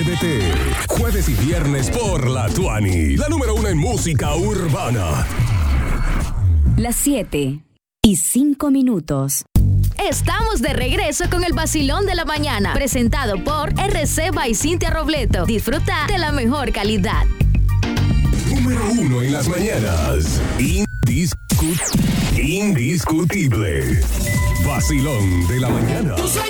Atrévete. Jueves y viernes por La Tuani. La número 1 en música urbana. Las 7:05. Estamos de regreso con el vacilón de la mañana, presentado por RC by Cintia Robleto. Disfruta de la mejor calidad. Número 1 en las mañanas. Indiscutible. Vacilón de la mañana.